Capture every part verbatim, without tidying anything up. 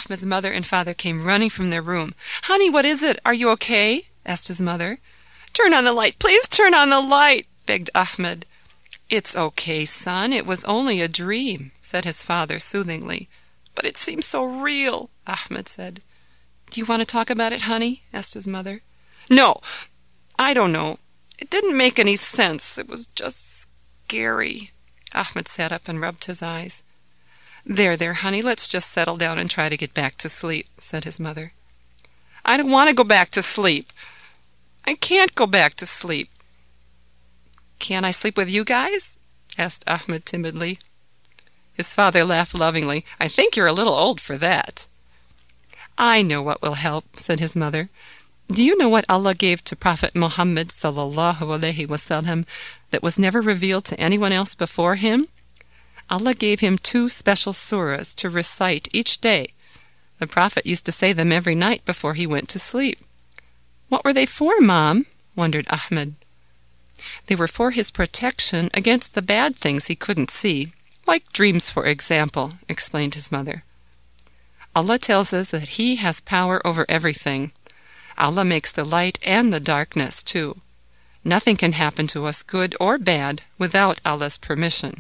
Ahmed's mother and father came running from their room. "Honey, what is it? Are you okay?" asked his mother. "Turn on the light. Please turn on the light," begged Ahmed. "It's okay, son. It was only a dream," said his father soothingly. "But it seems so real," Ahmed said. "Do you want to talk about it, honey?" asked his mother. "No, I don't know. It didn't make any sense. It was just scary." Ahmed sat up and rubbed his eyes. "There, there, honey, let's just settle down and try to get back to sleep," said his mother. "I don't want to go back to sleep. I can't go back to sleep." "Can I sleep with you guys?" asked Ahmed timidly. His father laughed lovingly. "I think you're a little old for that." "I know what will help," said his mother. "Do you know what Allah gave to Prophet Muhammad sallallahu alaihi wasallam that was never revealed to anyone else before him? Allah gave him two special surahs to recite each day. The Prophet used to say them every night before he went to sleep." "What were they for, Mom?" wondered Ahmed. "They were for his protection against the bad things he couldn't see, like dreams, for example," explained his mother. "Allah tells us that He has power over everything. Allah makes the light and the darkness, too. Nothing can happen to us, good or bad, without Allah's permission.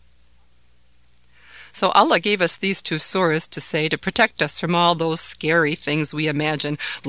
So Allah gave us these two surahs to say to protect us from all those scary things we imagine,